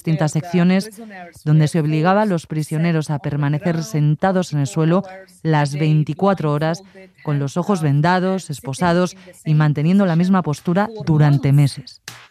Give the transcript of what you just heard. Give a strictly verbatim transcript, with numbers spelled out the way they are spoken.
distintas secciones donde se obligaba a los prisioneros a permanecer sentados en el suelo las veinticuatro horas, con los ojos vendados, esposados y manteniendo la misma postura durante meses.